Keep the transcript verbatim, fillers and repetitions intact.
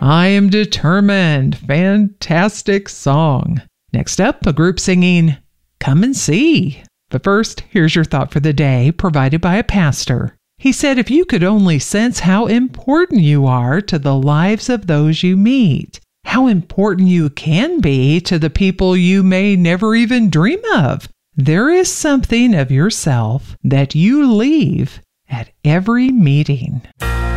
I am determined. Fantastic song. Next up, a group singing Come and See. But first, here's your thought for the day provided by a pastor. He said, if you could only sense how important you are to the lives of those you meet, how important you can be to the people you may never even dream of, there is something of yourself that you leave at every meeting.